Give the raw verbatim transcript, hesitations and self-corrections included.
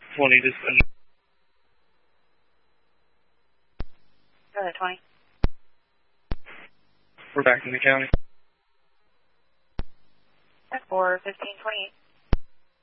twenty, just under. Go ahead, twenty. We're back in the county. For fifteen twenty-eight.